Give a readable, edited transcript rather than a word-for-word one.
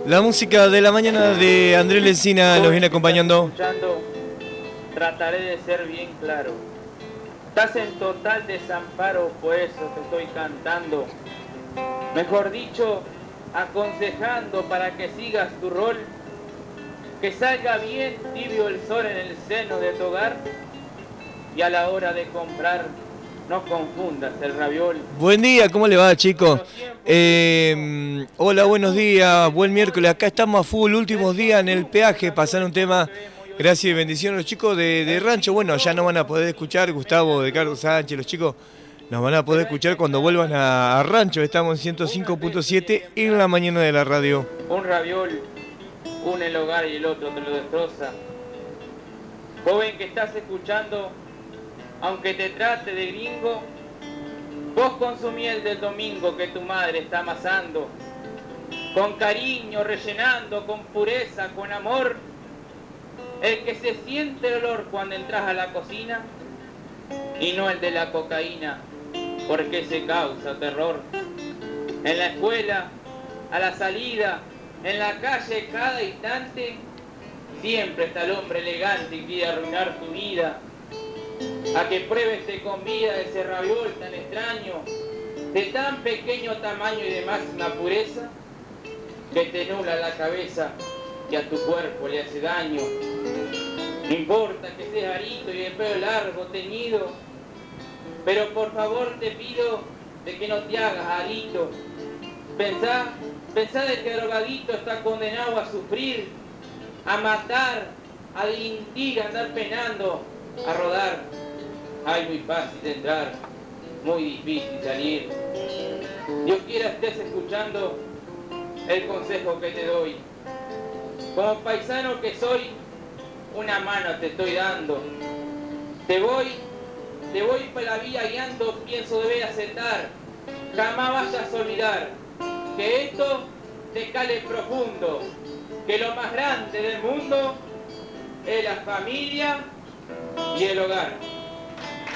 La música de la mañana de Andrés Lencina nos viene acompañando. Trataré de ser bien claro. Estás en total desamparo, por eso te estoy cantando. Mejor dicho, aconsejando para que sigas tu rol. Que salga bien tibio el sol en el seno de tu hogar. Y a la hora de comprar, no confundas el raviol. Buen día, ¿cómo le va, chicos? Hola, buenos días, buen miércoles. Acá estamos a full, últimos días en el peaje, pasar un tema. Gracias y bendiciones a los chicos de Rancho. Bueno, ya no van a poder escuchar, Gustavo, de Carlos Sánchez, los chicos nos van a poder escuchar cuando vuelvan a Rancho. Estamos en 105.7 en la mañana de la radio. Un raviol, une el hogar y el otro te lo destroza. Joven que estás escuchando, aunque te trate de gringo, vos consumí el del domingo que tu madre está amasando, con cariño, rellenando, con pureza, con amor, el que se siente el olor cuando entras a la cocina, y no el de la cocaína, porque se causa terror. En la escuela, a la salida, en la calle, cada instante, siempre está el hombre elegante y quiere arruinar tu vida. A que pruebes te convida ese raviol tan extraño, de tan pequeño tamaño y de máxima pureza, que te nubla la cabeza y a tu cuerpo le hace daño. No importa que seas arito y de pelo largo, teñido, pero por favor te pido de que no te hagas arito. Pensá de que el drogadito está condenado a sufrir, a matar, a delinquir, a andar penando, a rodar. Ay, muy fácil de entrar, muy difícil salir. Dios quiera estés escuchando el consejo que te doy. Como paisano que soy, una mano te estoy dando. Te voy por la vía guiando, pienso debes aceptar. Jamás vayas a olvidar que esto te cale profundo, que lo más grande del mundo es la familia y el hogar.